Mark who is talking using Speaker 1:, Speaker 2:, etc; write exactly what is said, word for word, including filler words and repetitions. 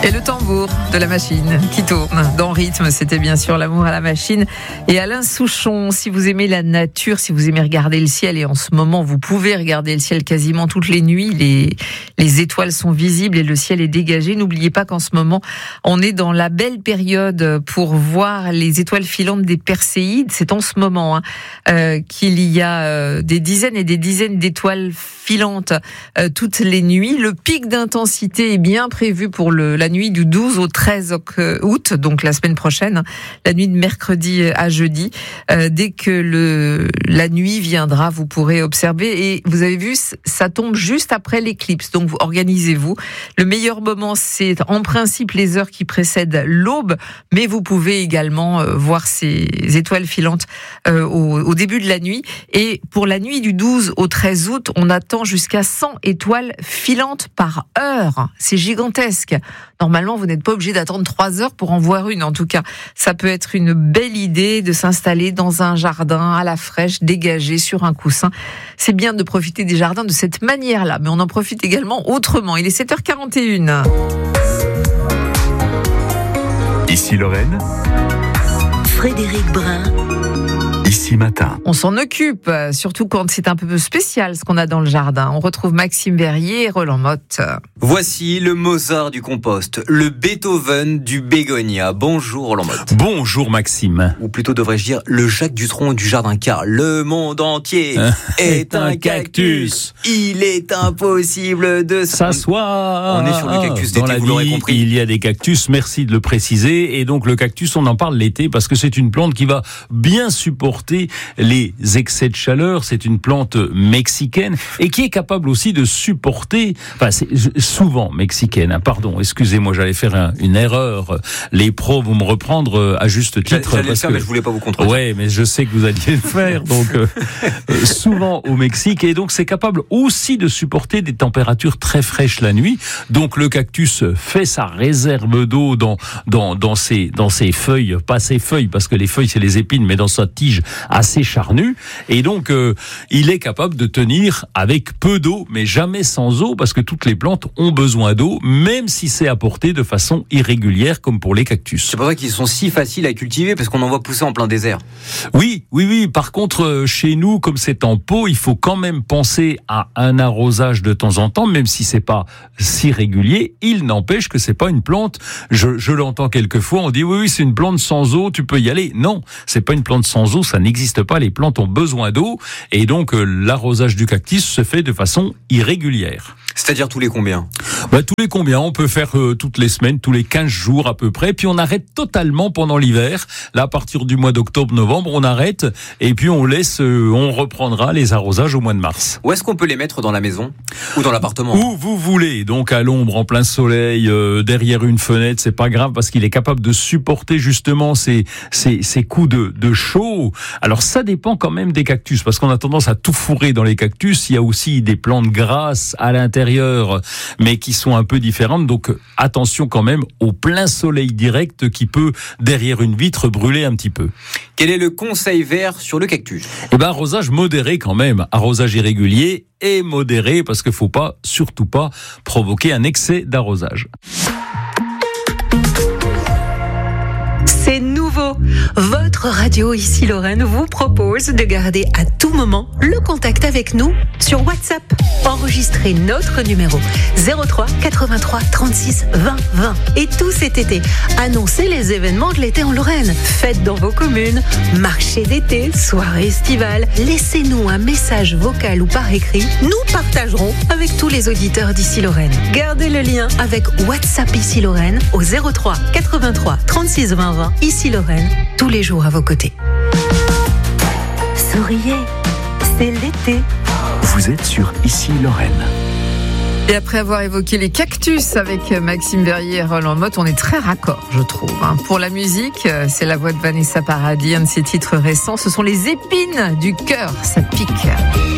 Speaker 1: Et le tambour de la machine qui tourne dans Rythme, c'était bien sûr L'amour à la machine. Et Alain Souchon, si vous aimez la nature, si vous aimez regarder le ciel, et en ce moment vous pouvez regarder le ciel quasiment toutes les nuits, les, les étoiles sont visibles et le ciel est dégagé. N'oubliez pas qu'en ce moment on est dans la belle période pour voir les étoiles filantes des Perséides. C'est en ce moment hein, euh, qu'il y a euh, des dizaines et des dizaines d'étoiles filantes euh, toutes les nuits. Le pic d'intensité est bien prévu pour le, la nuit du douze au treize août, donc la semaine prochaine, la nuit de mercredi à jeudi. Euh, dès que le, la nuit viendra, vous pourrez observer. Et vous avez vu, ça tombe juste après l'éclipse, donc organisez-vous. Le meilleur moment, c'est en principe les heures qui précèdent l'aube, mais vous pouvez également euh, voir ces étoiles filantes euh, au, au début de la nuit. Et pour la nuit du douze au treize août, on attend jusqu'à cent étoiles filantes par heure. C'est gigantesque. Normalement, vous n'êtes pas obligé d'attendre trois heures pour en voir une. En tout cas, ça peut être une belle idée de s'installer dans un jardin à la fraîche, dégagé sur un coussin. C'est bien de profiter des jardins de cette manière-là, mais on en profite également autrement. Il est sept heures quarante et une.
Speaker 2: Ici Lorraine.
Speaker 3: Frédéric Brun.
Speaker 2: Ici Matin.
Speaker 1: On s'en occupe, surtout quand c'est un peu spécial ce qu'on a dans le jardin. On retrouve Maxime Verrier et Roland Motte.
Speaker 4: Voici le Mozart du compost, le Beethoven du bégonia. Bonjour Roland Motte.
Speaker 5: Bonjour Maxime.
Speaker 4: Ou plutôt devrais-je dire le Jacques Dutronc du jardin, car le monde entier est un cactus. Il est impossible de
Speaker 5: s'asseoir.
Speaker 4: On est sur le cactus
Speaker 5: dans
Speaker 4: d'été,
Speaker 5: la
Speaker 4: vous l'aurez
Speaker 5: vie,
Speaker 4: compris.
Speaker 5: Il y a des cactus, merci de le préciser. Et donc le cactus, on en parle l'été parce que c'est une plante qui va bien supporter les excès de chaleur. C'est une plante mexicaine et qui est capable aussi de supporter, enfin c'est souvent mexicaine, hein, pardon, excusez-moi, j'allais faire un, une erreur. Les pros vont me reprendre à juste titre.
Speaker 4: J'allais
Speaker 5: parce
Speaker 4: le faire,
Speaker 5: que,
Speaker 4: mais je voulais pas vous contredire.
Speaker 5: Ouais, mais je sais que vous alliez le faire. Donc euh, euh, souvent au Mexique, et donc c'est capable aussi de supporter des températures très fraîches la nuit. Donc le cactus fait sa réserve d'eau dans dans dans ses dans ses feuilles, pas ses feuilles parce que les feuilles c'est les épines, mais dans sa tige assez charnue, et donc euh, il est capable de tenir avec peu d'eau, mais jamais sans eau, parce que toutes les plantes ont besoin d'eau, même si c'est apporté de façon irrégulière, comme pour les cactus.
Speaker 4: C'est pour ça qu'ils sont si faciles à cultiver, parce qu'on en voit pousser en plein désert.
Speaker 5: Oui, oui, oui. Par contre, chez nous, comme c'est en pot, il faut quand même penser à un arrosage de temps en temps, même si c'est pas si régulier. Il n'empêche que c'est pas une plante. Je, je l'entends quelquefois. On dit oui, oui, c'est une plante sans eau, tu peux y aller. Non, c'est pas une plante sans eau. Ça n'existe pas. Les plantes ont besoin d'eau, et donc euh, l'arrosage du cactus se fait de façon irrégulière.
Speaker 4: C'est-à-dire tous les combien ?
Speaker 5: Bah, tous les combien ? On peut faire euh, toutes les semaines, tous les quinze jours à peu près, puis on arrête totalement pendant l'hiver. Là, à partir du mois d'octobre-novembre, on arrête, et puis on laisse, euh, on reprendra les arrosages au mois de mars.
Speaker 4: Où est-ce qu'on peut les mettre dans la maison ? Ou dans l'appartement ?
Speaker 5: Où vous voulez, donc à l'ombre, en plein soleil, euh, derrière une fenêtre, c'est pas grave, parce qu'il est capable de supporter justement ces, ces, ces coups de, de chaud. Alors ça dépend quand même des cactus, parce qu'on a tendance à tout fourrer dans les cactus. Il y a aussi des plantes grasses à l'intérieur, mais qui sont un peu différentes. Donc attention quand même au plein soleil direct qui peut, derrière une vitre, brûler un petit peu.
Speaker 4: Quel est le conseil vert sur le cactus ?
Speaker 5: Eh ben, arrosage modéré quand même. Arrosage irrégulier et modéré, parce qu'il faut pas, surtout pas, provoquer un excès d'arrosage.
Speaker 3: C'est nouveau. Votre radio Ici Lorraine vous propose de garder à tout moment le contact avec nous sur WhatsApp. Enregistrez notre numéro zéro trois quatre-vingt-trois trente-six vingt vingt. Et tout cet été, annoncez les événements de l'été en Lorraine. Fêtes dans vos communes, marché d'été, soirée estivale. Laissez-nous un message vocal ou par écrit. Nous partagerons avec tous les auditeurs d'Ici Lorraine. Gardez le lien avec WhatsApp Ici Lorraine au zéro trois quatre-vingt-trois trente-six vingt vingt. Ici Lorraine, tous les jours à vos côtés. Souriez, c'est l'été.
Speaker 2: Vous êtes sur Ici Lorraine.
Speaker 1: Et après avoir évoqué les cactus avec Maxime Verrier et Roland Motte, on est très raccord, je trouve. Pour la musique, c'est la voix de Vanessa Paradis, un de ses titres récents. Ce sont les épines du cœur, ça pique.